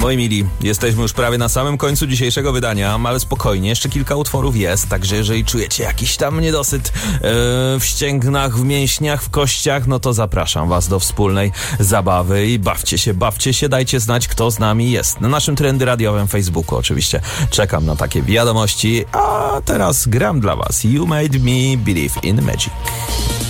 Moi mili, jesteśmy już prawie na samym końcu dzisiejszego wydania, ale spokojnie, jeszcze kilka utworów jest, także jeżeli czujecie jakiś tam niedosyt w ścięgnach, w mięśniach, w kościach, no to zapraszam was do wspólnej zabawy i bawcie się, dajcie znać, kto z nami jest. Na naszym Trendy Radiowym Facebooku oczywiście czekam na takie wiadomości, a teraz gram dla was You Made Me Believe in Magic.